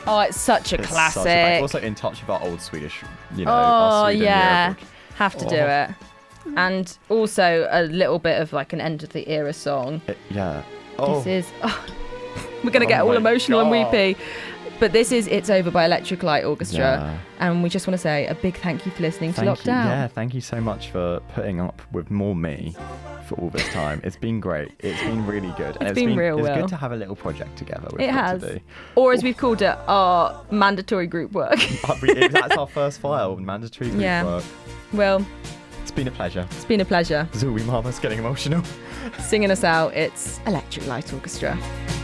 Oh, it's such a classic. Also in touch with our old Swedish, Oh, our Sweden yeah. era. Have to do it. And also a little bit of like an end of the era song. Yeah. This is... we're going to get all my emotional God. and weepy. But this is It's Over by Electric Light Orchestra. Yeah. And we just want to say a big thank you for listening to Thank you. Lockdown. Yeah, thank you so much for putting up with more me for all this time. It's been great. It's been really good. It's been real It's well. good to have a little project together. It has. Or as we've called it, our mandatory group work. That's our first file, mandatory group work. Well, it's been a pleasure. it's been a pleasure. Zooey Mama's getting emotional. Singing us out, it's Electric Light Orchestra.